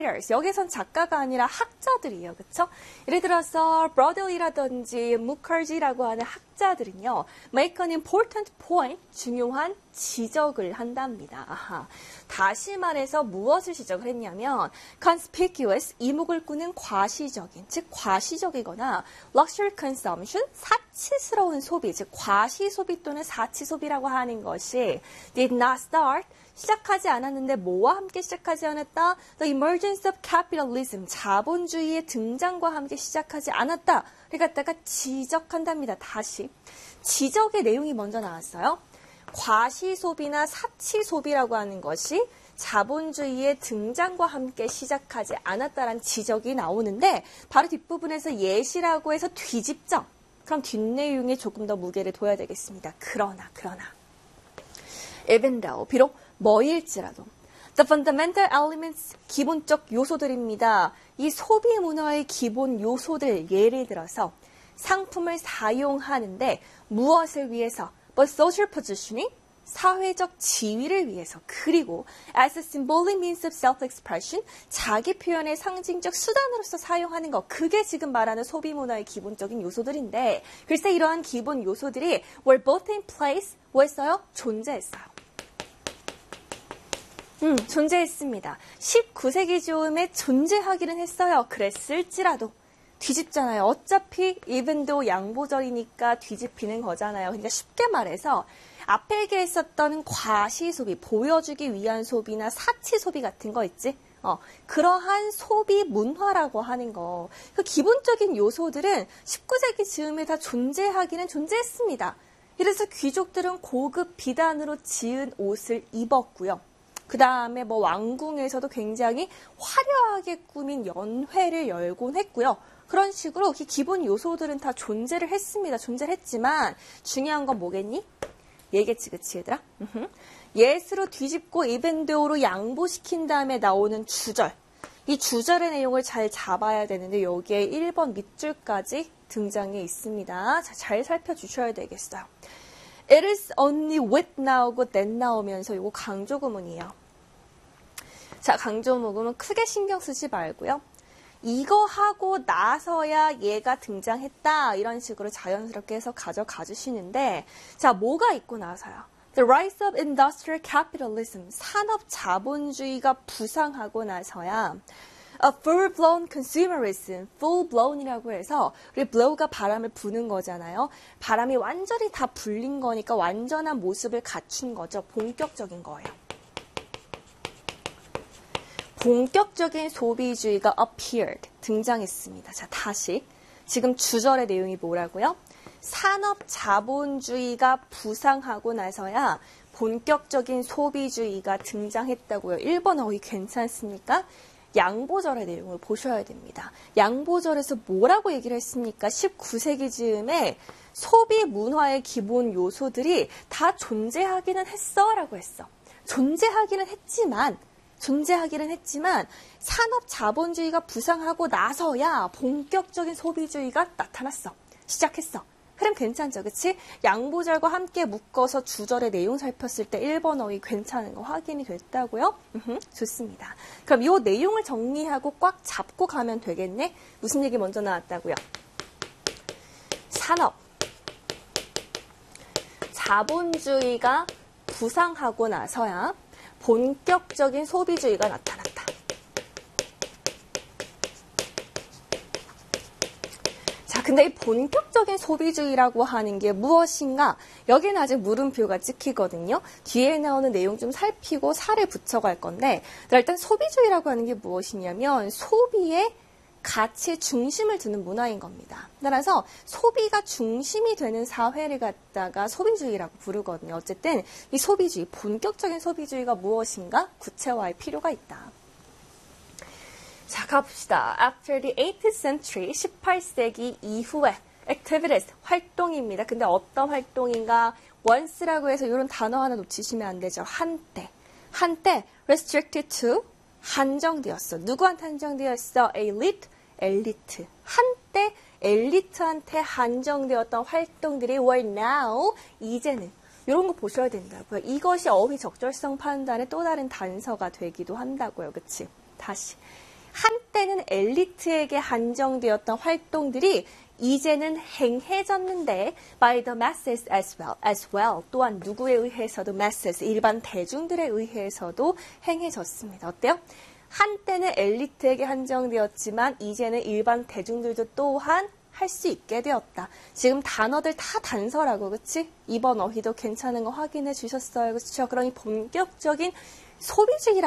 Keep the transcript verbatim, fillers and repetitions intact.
여기선 작가가 아니라 학자들이에요. 그쵸? 예를 들어서 브로들리라든지 무커지라고 하는 학자들은요. make an important point, 중요한 지적을 한답니다. 아하. 다시 말해서 무엇을 지적을 했냐면 conspicuous, 이목을 끄는 과시적인, 즉 과시적이거나 luxury consumption, 사치스러운 소비, 즉 과시 소비 또는 사치 소비라고 하는 것이 did not start, 시작하지 않았는데 뭐와 함께 시작하지 않았다? The emergence of capitalism, 자본주의의 등장과 함께 시작하지 않았다. 를 갖다가 지적한답니다. 다시. 지적의 내용이 먼저 나왔어요. 과시소비나 사치소비라고 하는 것이 자본주의의 등장과 함께 시작하지 않았다라는 지적이 나오는데 바로 뒷부분에서 예시라고 해서 뒤집죠. 그럼 뒷내용에 조금 더 무게를 둬야 되겠습니다. 그러나 그러나 even though, 비록 뭐일지라도 The fundamental elements, 기본적 요소들입니다. 이 소비 문화의 기본 요소들, 예를 들어서 상품을 사용하는데 무엇을 위해서? But social positioning, 사회적 지위를 위해서, 그리고 as a symbolic means of self-expression, 자기 표현의 상징적 수단으로서 사용하는 것, 그게 지금 말하는 소비 문화의 기본적인 요소들인데 글쎄 이러한 기본 요소들이 were both in place, 뭐 했어요? 존재했어요. 음, 존재했습니다. 십구 세기 즈음에 존재하기는 했어요. 그랬을지라도 뒤집잖아요. 어차피 even though 양보절이니까 뒤집히는 거잖아요. 그러니까 쉽게 말해서 앞에 얘기했었던 과시소비, 보여주기 위한 소비나 사치소비 같은 거 있지? 어, 그러한 소비 문화라고 하는 거. 그 기본적인 요소들은 십구 세기 즈음에 다 존재하기는 존재했습니다. 이래서 귀족들은 고급 비단으로 지은 옷을 입었고요. 그 다음에 뭐 왕궁에서도 굉장히 화려하게 꾸민 연회를 열곤 했고요. 그런 식으로 기본 요소들은 다 존재를 했습니다. 존재를 했지만 중요한 건 뭐겠니? 얘겠지, 그치 얘들아? 예스로 뒤집고 이벤드오로 양보시킨 다음에 나오는 주절. 이 주절의 내용을 잘 잡아야 되는데 여기에 일 번 밑줄까지 등장해 있습니다. 자, 잘 살펴주셔야 되겠어요. It is only with 나오고 then 나오면서 이거 강조 구문이에요. 자, 강조 구문은 크게 신경 쓰지 말고요. 이거 하고 나서야 얘가 등장했다. 이런 식으로 자연스럽게 해서 가져가 주시는데 자, 뭐가 있고 나서요? The rise of industrial capitalism, 산업 자본주의가 부상하고 나서야 A full-blown consumerism, full-blown이라고 해서 우리 blow가 바람을 부는 거잖아요. 바람이 완전히 다 불린 거니까 완전한 모습을 갖춘 거죠. 본격적인 거예요. 본격적인 소비주의가 appeared, 등장했습니다. 자, 다시. 지금 주절의 내용이 뭐라고요? 산업 자본주의가 부상하고 나서야 본격적인 소비주의가 등장했다고요. 일 번 어휘 괜찮습니까? 양보절의 내용을 보셔야 됩니다. 양보절에서 뭐라고 얘기를 했습니까? 십구 세기 즈음에 소비 문화의 기본 요소들이 다 존재하기는 했어 라고 했어. 존재하기는 했지만 존재하기는 했지만 산업 자본주의가 부상하고 나서야 본격적인 소비주의가 나타났어. 시작했어. 그럼 괜찮죠, 그치? 양보절과 함께 묶어서 주절의 내용 살폈을 때 일 번 어휘 괜찮은 거 확인이 됐다고요? 으흠, 좋습니다. 그럼 이 내용을 정리하고 꽉 잡고 가면 되겠네? 무슨 얘기 먼저 나왔다고요? 산업. 자본주의가 부상하고 나서야 본격적인 소비주의가 나타났다. 자, 근데 이 본격적인 소비주의라고 하는 게 무엇인가? 여기는 아직 물음표가 찍히거든요. 뒤에 나오는 내용 좀 살피고 살을 붙여갈 건데 일단 소비주의라고 하는 게 무엇이냐면 소비의 가치의 중심을 두는 문화인 겁니다. 따라서 소비가 중심이 되는 사회를 갖다가 소비주의라고 부르거든요. 어쨌든 이 소비주의, 본격적인 소비주의가 무엇인가 구체화할 필요가 있다. 자, 가봅시다. After the eighteenth century, 십팔 세기 이후에 activities, 활동입니다. 근데 어떤 활동인가? once라고 해서 이런 단어 하나 놓치시면 안 되죠. 한때. 한때 restricted to, 한정되었어. 누구한테 한정되었어? elite, 엘리트. 한때 엘리트한테 한정되었던 활동들이 were now, 이제는. 이런 거 보셔야 된다고요. 이것이 어휘 적절성 판단의 또 다른 단서가 되기도 한다고요. 그치? 다시. 한때는 엘리트에게 한정되었던 활동들이 이제는 행해졌는데 by the masses as well, as well. 또한 누구에 의해서도 masses, 일반 대중들에 의해서도 행해졌습니다. 어때요? 한때는 엘리트에게 한정되었지만 이제는 일반 대중들도 또한 할 수 있게 되었다. 지금 단어들 다 단서라고, 그치? 이번 어휘도 괜찮은 거 확인해 주셨어요. 그렇죠? 그러니 본격적인 소비주의라